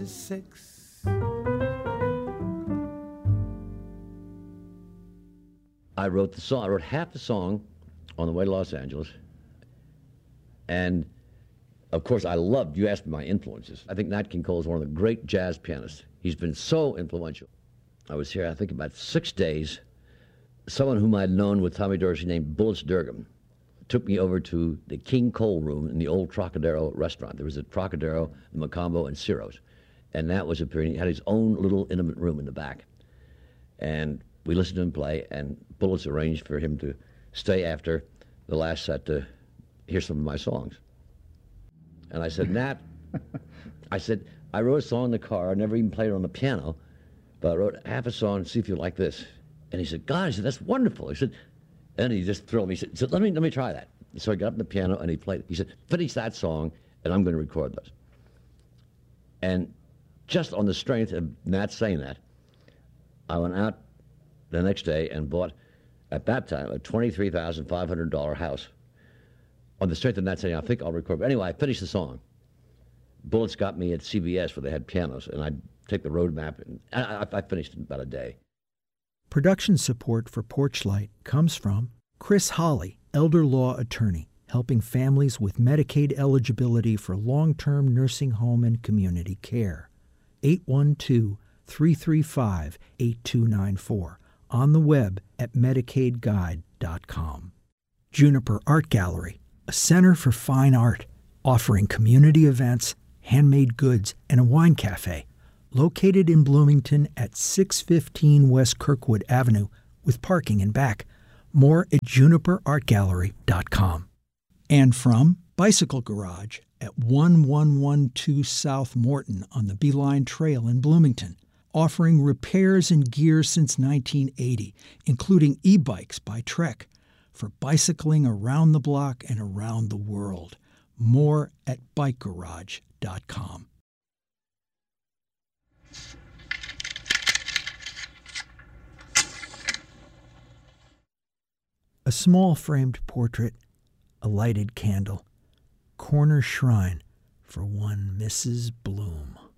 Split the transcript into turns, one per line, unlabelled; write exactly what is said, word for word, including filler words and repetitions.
Six.
I wrote the song. I wrote half the song on the way to Los Angeles. And, of course, I loved, you asked me my influences. I think Nat King Cole is one of the great jazz pianists. He's been so influential. I was here, I think, about six days. Someone whom I'd known with Tommy Dorsey named Bullets Durgam took me over to the King Cole room in the old Trocadero restaurant. There was a Trocadero, the Macombo, and Ciro's. And that was a period, he had his own little intimate room in the back. And we listened to him play, and Bullets arranged for him to stay after the last set to hear some of my songs. And I said, Nat, I said, I wrote a song in the car. I never even played it on the piano, but I wrote half a song, see if you like this. And he said, God, he said, that's wonderful. He said, and he just thrilled me. He said, so let me let me try that. So I got up on the piano, and he played it. He said, finish that song, and I'm going to record those. And just on the strength of Nat saying that, I went out the next day and bought, at that time, a twenty-three thousand five hundred dollars house. On the strength of Nat saying, I think I'll record. But anyway, I finished the song. Bullets got me at C B S where they had pianos, and I'd take the road map, and I, I finished in about a day.
Production support for Porchlight comes from Chris Holly, elder law attorney, helping families with Medicaid eligibility for long-term nursing home and community care. eight one two, three three five, eight two nine four. On the web at medicaid guide dot com. Juniper Art Gallery, a center for fine art, offering community events, handmade goods, and a wine cafe. Located in Bloomington at six fifteen West Kirkwood Avenue, with parking in back. More at juniper art gallery dot com. And from Bicycle Garage at one one one two South Morton on the Beeline Trail in Bloomington, offering repairs and gear since nineteen eighty, including e-bikes by Trek, for bicycling around the block and around the world. More at bike garage dot com. A small framed portrait, a lighted candle, corner shrine for one Missus Bloom.